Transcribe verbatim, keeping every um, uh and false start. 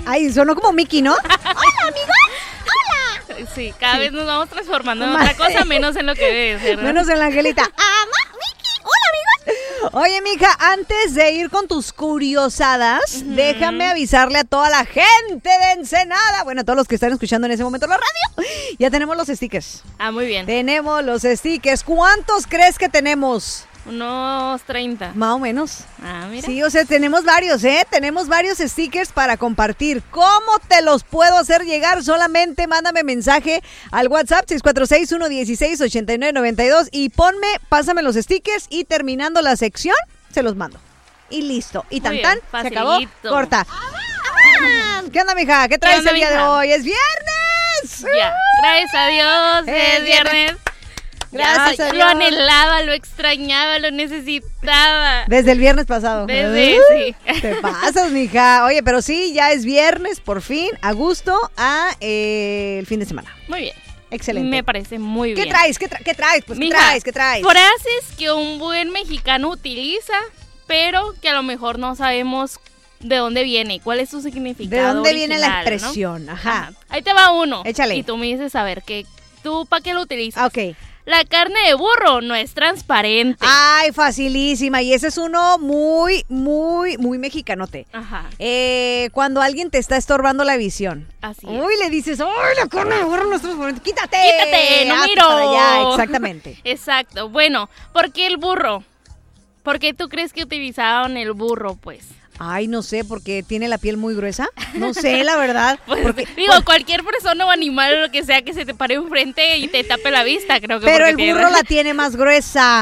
Ay, sonó como Mickey, ¿no? Hola, amigos. Hola. Sí, cada sí. vez nos vamos transformando en otra cosa, menos en lo que debe ser, ¿no? Menos en la Angelita. ¡Ama, Mickey! ¡Hola, amigos! Oye, mija, antes de ir con tus curiosadas, uh-huh. déjame avisarle a toda la gente de Ensenada, bueno, a todos los que están escuchando en ese momento la radio, ya tenemos los stickers. Ah, muy bien. Tenemos los stickers. ¿Cuántos crees que tenemos? Unos treinta. Más o menos. Ah, mira. Sí, o sea, tenemos varios, ¿eh? Tenemos varios stickers para compartir. ¿Cómo te los puedo hacer llegar? Solamente mándame mensaje al WhatsApp seis cuatro seis, uno uno seis, ocho nueve nueve dos y ponme, pásame los stickers y terminando la sección, se los mando. Y listo. Y tan tan, se acabó, corta. ¡Ah! ¿Qué onda, mija? ¿Qué traes ¿Qué onda, el día mija? de hoy? ¡Es viernes! Ya, gracias a Dios, es, es viernes. viernes. Gracias ya, a Dios. Lo anhelaba, lo extrañaba, lo necesitaba. Desde el viernes pasado. Desde, uh, sí. Te pasas, mija. Oye, pero sí, ya es viernes, por fin, a gusto, a eh, el fin de semana. Muy bien. Excelente. Me parece muy bien. ¿Qué traes? ¿Qué, tra- qué traes? Pues, Mija, ¿qué traes? ¿Qué traes? Frases que un buen mexicano utiliza, pero que a lo mejor no sabemos de dónde viene, cuál es su significado. ¿De dónde original, viene la expresión? ¿no? Ajá. Ajá. Ahí te va uno. Échale. Y tú me dices, a ver, que ¿tú para qué lo utilizas? Ah, ok. La carne de burro no es transparente. Ay, facilísima. Y ese es uno muy, muy, muy mexicanote. Ajá. Eh, cuando alguien te está estorbando la visión. Así Uy, es. le dices, ¡ay, la carne de burro no es transparente! ¡Quítate! ¡Quítate! ¡No Hazte miro! para allá, exactamente. Exacto. Bueno, ¿por qué el burro? ¿Por qué tú crees que utilizaban el burro, pues? Ay, no sé, porque tiene la piel muy gruesa. No sé, la verdad. Pues, porque, digo, pues, cualquier persona o animal o lo que sea que se te pare enfrente y te tape la vista, creo que. pero el tiene... burro la tiene más gruesa.